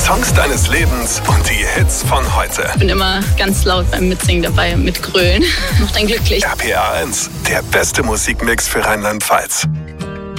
Songs deines Lebens und die Hits von heute. Ich bin immer ganz laut beim Mitsingen dabei, mit Grölen. Macht einen glücklich. RPA 1, der beste Musikmix für Rheinland-Pfalz.